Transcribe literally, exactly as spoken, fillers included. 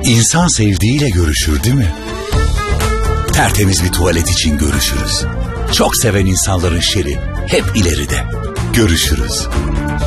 İnsan sevdiğiyle görüşür değil mi? Tertemiz bir tuvalet için görüşürüz. Çok seven insanların şeri hep ileride. Görüşürüz.